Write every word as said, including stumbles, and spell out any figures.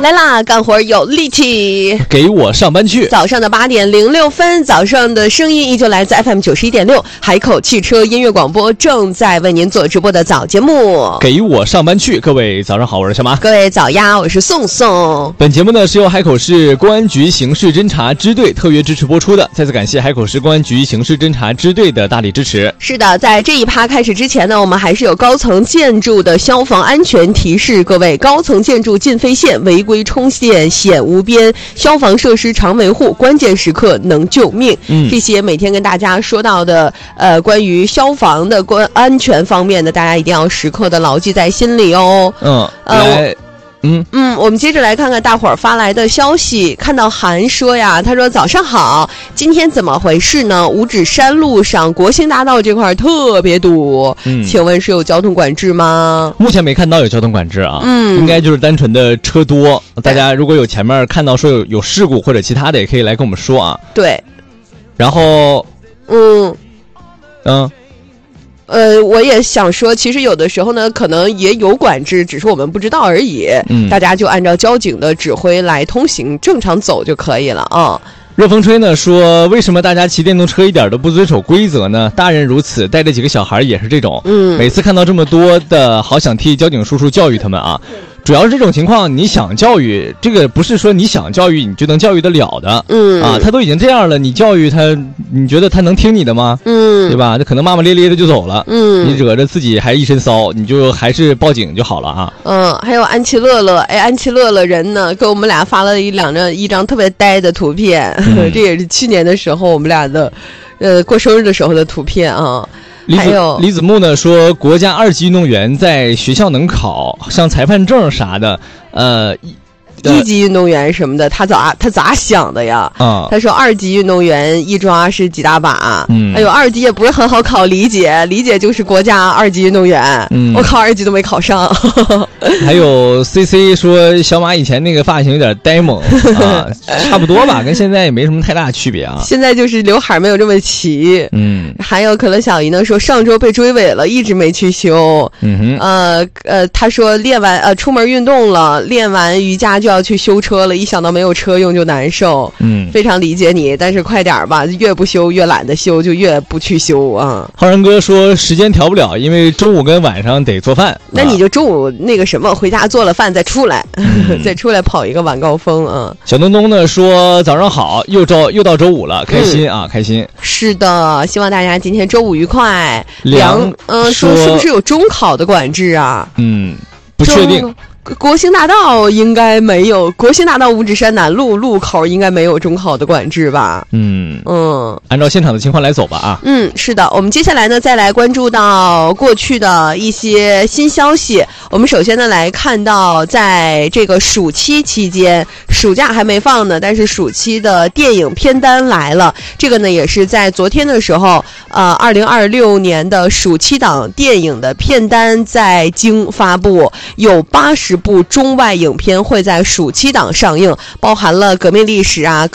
来啦，干活有力气， 给我上班去。 早上的八点零六分，早上的声音依旧来自 F M 九十一点六海口汽车音乐广播，正在为您做直播的早节目。 给我上班去，各位早上好，我是小马。 各位早呀，我是宋宋。 本节目呢是由海口市公安局刑事侦查支队特约支持播出的，再次感谢海口市公安局刑事侦查支队的大力支持。 是的，在这一趴开始之前呢，我们还是有高层建筑的消防安全提示，各位，高层建筑禁飞线、违规冲线、险无边，消防设施常维护，关键时刻能救命。嗯，这些每天跟大家说到的，呃，关于消防的关安全方面的，大家一定要时刻的牢记在心里哦。 嗯，来。呃嗯嗯，我们接着来看看大伙儿发来的消息。看到韩说呀，他说早上好，今天怎么回事呢？五指山路上国兴大道这块特别堵，嗯，请问是有交通管制吗？ 目前没看到有交通管制啊，嗯，应该就是单纯的车多。大家如果有前面看到说有有事故或者其他的，也可以来跟我们说啊。 对， 然后， 嗯嗯。 呃，我也想说，其实有的时候呢，可能也有管制，只是我们不知道而已。嗯，大家就按照交警的指挥来通行，正常走就可以了啊。 热风吹呢说，为什么大家骑电动车一点都不遵守规则呢？大人如此，带着几个小孩也是这种。嗯，每次看到这么多的，好想替交警叔叔教育他们啊。主要是这种情况，你想教育这个不是说你想教育你就能教育得了的，嗯啊，他都已经这样了，你教育他，你觉得他能听你的吗？嗯，对吧？他可能骂骂咧咧的就走了，嗯，你惹着自己还一身骚，你就还是报警就好了啊。 嗯，还有安琪乐乐，哎，安琪乐乐人呢，给我们俩发了一两张一张特别呆的图片，嗯、这也是去年的时候我们俩的，呃，过生日的时候的图片啊。 李子李子木呢说，国家二级运动员在学校能考，像裁判证啥的，呃。 一级运动员什么的，他咋他咋想的呀？啊，他说二级运动员一抓是几大把，嗯，哎呦，二级也不是很好考，理解理解就是国家二级运动员，嗯，我考二级都没考上。 还有 C C 说，小马以前那个发型有点呆萌啊，差不多吧，跟现在也没什么太大区别啊。 现在就是刘海没有这么齐，嗯。还有可乐小姨呢说，上周被追尾了，一直没去修，嗯哼，呃呃，他说练完呃出门运动了，练完瑜伽就要。要去修车了，一想到没有车用就难受，嗯，非常理解你，但是快点吧，越不修越懒得修，就越不去修啊。 浩然哥说时间调不了，因为中午跟晚上得做饭， 那你就中午那个什么，回家做了饭再出来，嗯、再出来跑一个晚高峰啊。 小东东呢说早上好，又周又到周五了，开心啊，嗯、开心。 是的，希望大家今天周五愉快。梁嗯说是不是有中考的管制啊？ 嗯，不确定。 国兴大道应该没有，国兴大道五指山南路路口应该没有中考的管制吧？嗯嗯，按照现场的情况来走吧啊。 嗯，是的，我们接下来呢再来关注到过去的一些新消息。我们首先呢来看到，在这个暑期期间，暑假还没放呢，但是暑期的电影片单来了。这个呢也是在昨天的时候，呃，二零二六年的暑期档电影的片单在京发布，有八十部中外影片会在暑期档上映，包含了革命历史啊、